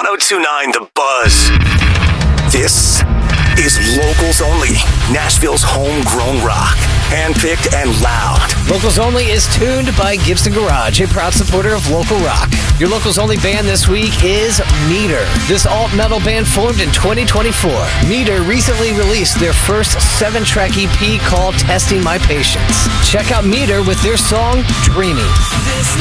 1029 The Buzz. This is Locals Only, Nashville's homegrown rock. Handpicked and loud. Locals Only is tuned by Gibson Garage, a proud supporter of local rock. Your Locals Only band this week is Meter. This alt-metal band formed in 2024. Meter recently released their first 7-track EP called Testing My Patience. Check out Meter with their song, Dreaming.